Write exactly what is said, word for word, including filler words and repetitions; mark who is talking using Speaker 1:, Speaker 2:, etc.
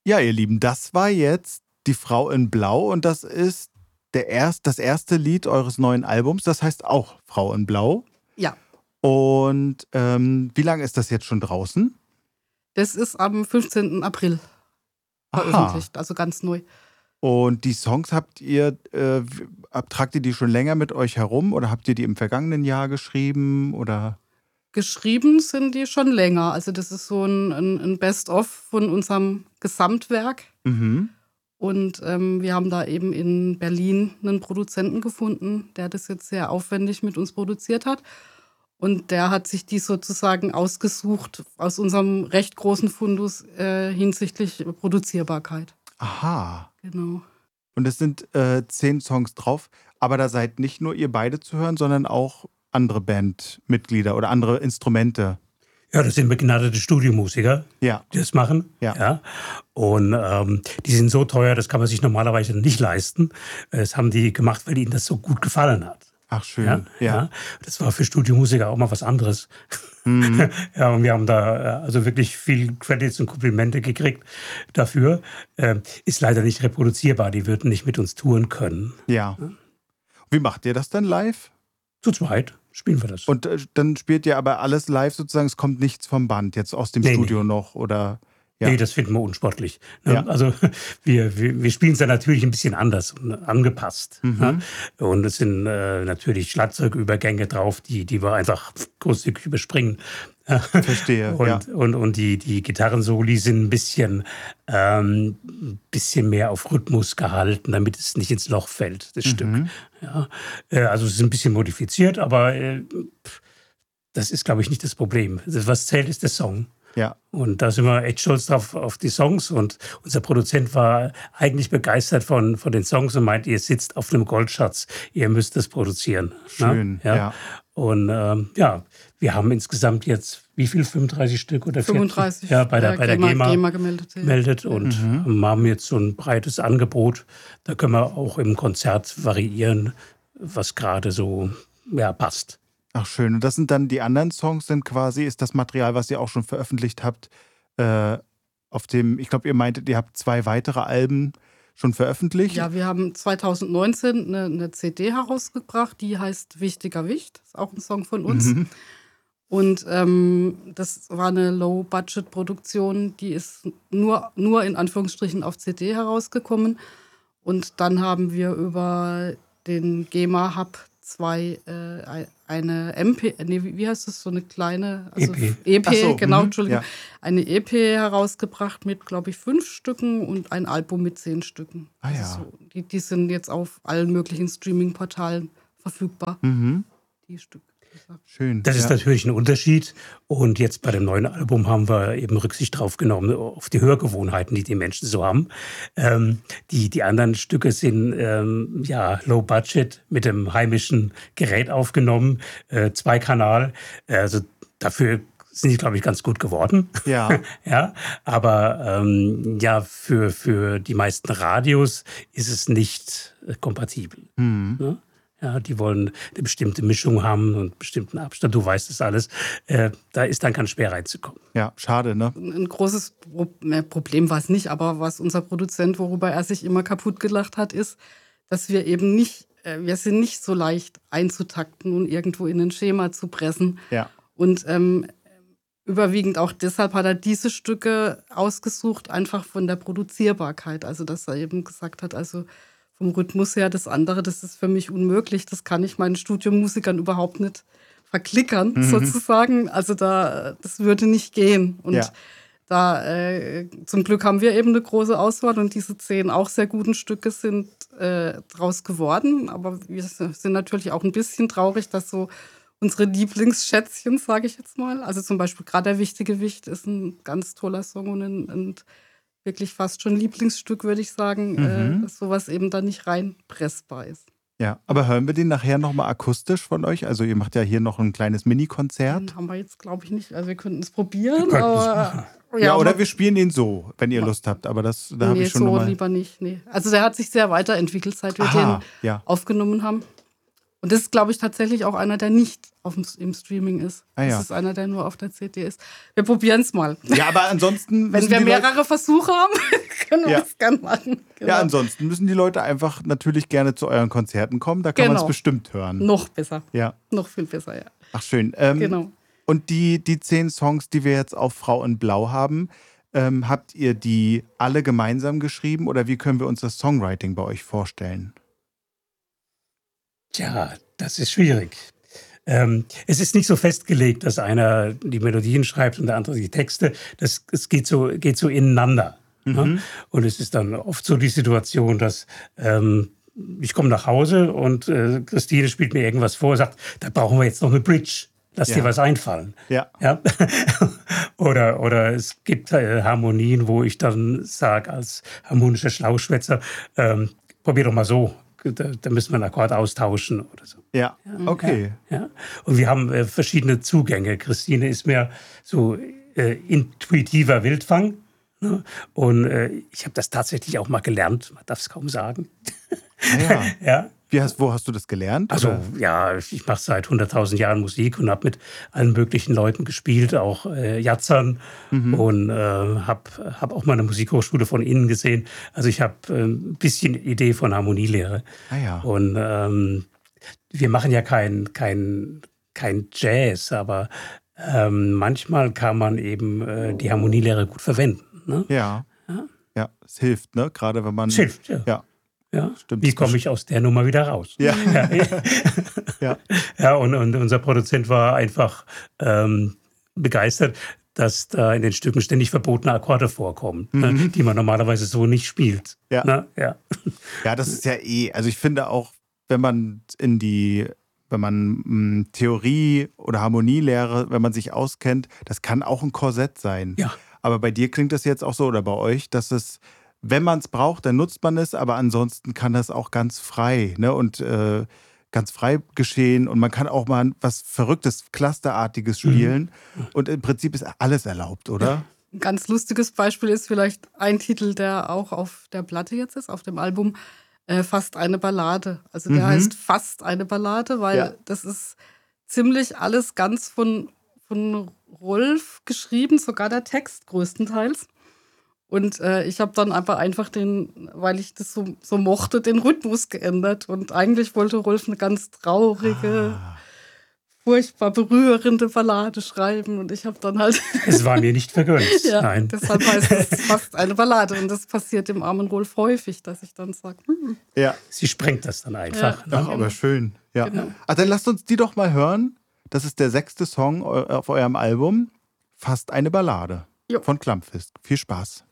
Speaker 1: Ja, ihr Lieben, das war jetzt Die Frau in Blau und das ist der erst, das erste Lied eures neuen Albums. Das heißt auch Frau in Blau.
Speaker 2: Ja.
Speaker 1: Und ähm, wie lange ist das jetzt schon draußen?
Speaker 2: Das ist am fünfzehnten April veröffentlicht, also ganz neu.
Speaker 1: Und die Songs habt ihr, äh, tragt ihr die schon länger mit euch herum oder habt ihr die im vergangenen Jahr geschrieben oder?
Speaker 2: Geschrieben sind die schon länger. Also das ist so ein, ein, ein Best-of von unserem Gesamtwerk.
Speaker 1: Mhm.
Speaker 2: Und ähm, wir haben da eben in Berlin einen Produzenten gefunden, der das jetzt sehr aufwendig mit uns produziert hat. Und der hat sich die sozusagen ausgesucht aus unserem recht großen Fundus äh, hinsichtlich Produzierbarkeit.
Speaker 1: Aha.
Speaker 2: Genau.
Speaker 1: Und es sind äh, zehn Songs drauf, aber da seid nicht nur ihr beide zu hören, sondern auch andere Bandmitglieder oder andere Instrumente.
Speaker 3: Ja, das sind begnadete Studiomusiker,
Speaker 1: ja.
Speaker 3: die das machen.
Speaker 1: Ja.
Speaker 3: Ja. Und ähm, die sind so teuer, das kann man sich normalerweise nicht leisten. Das haben die gemacht, weil ihnen das so gut gefallen hat.
Speaker 1: Ach, schön.
Speaker 3: Ja,
Speaker 1: ja.
Speaker 3: ja. Das war für Studiomusiker auch mal was anderes.
Speaker 1: Mhm.
Speaker 3: Ja, und wir haben da also wirklich viel Credits und Komplimente gekriegt dafür. Äh, ist leider nicht reproduzierbar, die würden nicht mit uns touren können.
Speaker 1: Ja. ja. Wie macht ihr das dann live?
Speaker 3: Zu zweit spielen wir das.
Speaker 1: Und äh, dann spielt ihr aber alles live sozusagen, es kommt nichts vom Band, jetzt aus dem
Speaker 3: nee,
Speaker 1: Studio
Speaker 3: nee.
Speaker 1: noch oder...
Speaker 3: Ja. Nee, das finden wir unsportlich. Ne?
Speaker 1: Ja.
Speaker 3: Also wir, wir, wir spielen es dann natürlich ein bisschen anders und angepasst.
Speaker 1: Mhm.
Speaker 3: Ne? Und es sind äh, natürlich Schlagzeugübergänge drauf, die, die wir einfach großzügig überspringen.
Speaker 1: Verstehe,
Speaker 3: und,
Speaker 1: ja.
Speaker 3: Und, und die, die Gitarrensoli sind ein bisschen, ähm, ein bisschen mehr auf Rhythmus gehalten, damit es nicht ins Loch fällt, das
Speaker 1: Mhm.
Speaker 3: Stück. Ja? Äh, also es ist ein bisschen modifiziert, aber äh, das ist, glaube ich, nicht das Problem. Was zählt, ist der Song.
Speaker 1: Ja.
Speaker 3: Und da sind wir echt stolz drauf auf die Songs. Und unser Produzent war eigentlich begeistert von, von den Songs und meint, ihr sitzt auf einem Goldschatz, ihr müsst das produzieren.
Speaker 1: Schön,
Speaker 3: ja.
Speaker 1: ja.
Speaker 3: Und ähm, ja, wir haben insgesamt jetzt, wie viel, fünfunddreißig Stück oder vierzig?
Speaker 2: fünfunddreißig,
Speaker 3: ja, bei der, bei der GEMA,
Speaker 2: GEMA gemeldet. Ja.
Speaker 3: gemeldet und mhm. haben jetzt so ein breites Angebot. Da können wir auch im Konzert variieren, was gerade so ja, passt.
Speaker 1: Ach schön. Und das sind dann die anderen Songs, sind quasi, ist das Material, was ihr auch schon veröffentlicht habt, äh, auf dem, ich glaube, ihr meintet, ihr habt zwei weitere Alben schon veröffentlicht.
Speaker 2: Ja, wir haben zwanzig neunzehn eine, eine C D herausgebracht, die heißt Wichtiger Wicht, ist auch ein Song von uns. Mhm. Und ähm, das war eine Low-Budget-Produktion, die ist nur, nur in Anführungsstrichen auf C D herausgekommen. Und dann haben wir über den GEMA-Hub zwei, äh, eine M P, nee, wie heißt das, so eine kleine, also
Speaker 3: E P,
Speaker 2: E P
Speaker 1: so,
Speaker 2: genau,
Speaker 1: mh,
Speaker 2: Entschuldigung,
Speaker 1: ja.
Speaker 2: eine E P herausgebracht mit, glaube ich, fünf Stücken und ein Album mit zehn Stücken.
Speaker 1: Ah, ja.
Speaker 2: Also so, die, die sind jetzt auf allen möglichen Streaming-Portalen verfügbar,
Speaker 1: Mhm.
Speaker 2: die Stücke.
Speaker 1: Schön.
Speaker 3: Das
Speaker 1: ja.
Speaker 3: ist natürlich ein Unterschied. Und jetzt bei dem neuen Album haben wir eben Rücksicht drauf genommen auf die Hörgewohnheiten, die die Menschen so haben. Ähm, die, die anderen Stücke sind ähm, ja low budget mit dem heimischen Gerät aufgenommen, äh, Zweikanal. Also dafür sind die, glaube ich, ganz gut geworden.
Speaker 1: Ja.
Speaker 3: ja, aber ähm, ja, für, für die meisten Radios ist es nicht äh, kompatibel.
Speaker 1: Mhm.
Speaker 3: Ne? Ja, die wollen eine bestimmte Mischung haben und einen bestimmten Abstand. Du weißt das alles. Äh, da ist dann ganz schwer reinzukommen.
Speaker 1: Ja, schade, ne?
Speaker 2: Ein großes Pro- äh, Problem war es nicht, aber was unser Produzent, worüber er sich immer kaputt gelacht hat, ist, dass wir eben nicht, äh, wir sind nicht so leicht einzutakten und irgendwo in ein Schema zu pressen.
Speaker 1: Ja.
Speaker 2: Und ähm, überwiegend auch deshalb hat er diese Stücke ausgesucht, einfach von der Produzierbarkeit. Also, dass er eben gesagt hat, also vom Rhythmus her, das andere, das ist für mich unmöglich. Das kann ich meinen Studiomusikern überhaupt nicht verklickern, mhm. sozusagen. Also da, das würde nicht gehen. Und
Speaker 1: ja.
Speaker 2: da, äh, zum Glück haben wir eben eine große Auswahl und diese zehn auch sehr guten Stücke sind äh, draus geworden. Aber wir sind natürlich auch ein bisschen traurig, dass so unsere Lieblingsschätzchen, sage ich jetzt mal, also zum Beispiel gerade der Wichtige Wicht ist ein ganz toller Song und ein, ein wirklich fast schon Lieblingsstück, würde ich sagen, mhm. äh, dass sowas eben da nicht reinpressbar ist.
Speaker 1: Ja, aber hören wir den nachher nochmal akustisch von euch? Also ihr macht ja hier noch ein kleines Mini-Konzert.
Speaker 2: Den haben wir jetzt, glaube ich, nicht. Also wir könnten es probieren, aber...
Speaker 1: Ja, ja, oder wir spielen ihn so, wenn ihr Lust habt. Aber das, da habe
Speaker 2: nee,
Speaker 1: ich schon
Speaker 2: so
Speaker 1: mal...
Speaker 2: lieber nicht, nee. Also der hat sich sehr weiterentwickelt, seit wir
Speaker 1: Aha,
Speaker 2: den
Speaker 1: ja.
Speaker 2: aufgenommen haben. Und das ist, glaube ich, tatsächlich auch einer, der nicht auf dem, im Streaming ist.
Speaker 1: Ah, ja.
Speaker 2: Das ist einer, der nur auf der C D ist. Wir probieren es mal.
Speaker 1: Ja, aber ansonsten.
Speaker 2: Wenn wir mehrere
Speaker 1: Leute,
Speaker 2: Versuche haben, können wir
Speaker 1: ja.
Speaker 2: es gern machen. Genau.
Speaker 1: Ja, ansonsten müssen die Leute einfach natürlich gerne zu euren Konzerten kommen. Da kann
Speaker 2: Genau.
Speaker 1: man es bestimmt hören.
Speaker 2: Noch besser.
Speaker 1: Ja.
Speaker 2: Noch viel besser, ja.
Speaker 1: Ach, schön. Ähm,
Speaker 2: Genau.
Speaker 1: Und die, die zehn Songs, die wir jetzt auf Frau in Blau haben, ähm, habt ihr die alle gemeinsam geschrieben oder wie können wir uns das Songwriting bei euch vorstellen?
Speaker 3: Tja, das ist schwierig. Ähm, es ist nicht so festgelegt, dass einer die Melodien schreibt und der andere die Texte. Das, es geht so, geht so ineinander. Mhm. Ne? Und es ist dann oft so die Situation, dass ähm, ich komme nach Hause und äh, Christine spielt mir irgendwas vor, sagt, da brauchen wir jetzt noch eine Bridge. Lass ja. dir was einfallen.
Speaker 1: Ja.
Speaker 3: ja? oder, oder es gibt äh, Harmonien, wo ich dann sage, als harmonischer Schlauschwätzer, ähm, probier doch mal so. Da, da müssen wir einen Akkord austauschen oder so.
Speaker 1: Ja, okay.
Speaker 3: Ja, ja. Und wir haben äh, verschiedene Zugänge. Christine ist mehr so äh, intuitiver Wildfang. Ne? Und äh, ich habe das tatsächlich auch mal gelernt. Man darf es kaum sagen.
Speaker 1: Ah, ja.
Speaker 3: ja.
Speaker 1: Wie hast, wo hast du das gelernt?
Speaker 3: Also
Speaker 1: oder?
Speaker 3: ja, ich mache seit hunderttausend Jahren Musik und habe mit allen möglichen Leuten gespielt, auch äh, Jazzern mhm. und äh, habe hab auch mal eine Musikhochschule von innen gesehen. Also ich habe äh, ein bisschen Idee von Harmonielehre.
Speaker 1: Ah, ja.
Speaker 3: Und ähm, wir machen ja kein, kein, kein Jazz, aber ähm, manchmal kann man eben äh, die Harmonielehre gut verwenden. Ne?
Speaker 1: Ja. ja, ja, es hilft, ne? Gerade wenn man.
Speaker 3: Es hilft, ja.
Speaker 1: ja.
Speaker 3: Ja, stimmt. Wie komme ich aus der Nummer wieder raus?
Speaker 1: Ja.
Speaker 3: Ja,
Speaker 1: ja.
Speaker 3: ja und, und unser Produzent war einfach ähm, begeistert, dass da in den Stücken ständig verbotene Akkorde vorkommen, mhm. ne, die man normalerweise so nicht spielt.
Speaker 1: Ja.
Speaker 3: Ne? Ja.
Speaker 1: ja, das ist ja eh, also ich finde auch, wenn man in die, wenn man mh, Theorie oder Harmonielehre, wenn man sich auskennt, das kann auch ein Korsett sein.
Speaker 3: Ja.
Speaker 1: Aber bei dir klingt das jetzt auch so, oder bei euch, dass es, wenn man es braucht, dann nutzt man es, aber ansonsten kann das auch ganz frei, ne? Und äh, ganz frei geschehen und man kann auch mal was Verrücktes, Clusterartiges spielen mhm. und im Prinzip ist alles erlaubt, oder?
Speaker 2: Ein ganz lustiges Beispiel ist vielleicht ein Titel, der auch auf der Platte jetzt ist, auf dem Album, äh, Fast eine Ballade. Also der mhm. heißt Fast eine Ballade, weil ja. das ist ziemlich alles ganz von, von Rolf geschrieben, sogar der Text größtenteils. Und äh, ich habe dann aber einfach den, weil ich das so, so mochte, den Rhythmus geändert. Und eigentlich wollte Rolf eine ganz traurige, ah. furchtbar berührende Ballade schreiben. Und ich habe dann halt...
Speaker 3: Es war mir nicht vergönnt.
Speaker 2: ja,
Speaker 3: Nein.
Speaker 2: Deshalb heißt es fast eine Ballade. Und das passiert dem armen Rolf häufig, dass ich dann sage... Hm.
Speaker 3: Ja. Sie sprengt das dann einfach.
Speaker 1: Ja,
Speaker 3: ne?
Speaker 1: Ach, aber schön. Ja.
Speaker 2: Genau.
Speaker 1: Ah, dann lasst uns die doch mal hören. Das ist der sechste Song auf eurem Album. Fast eine Ballade. Jo. Von Klumpfist. Viel Spaß.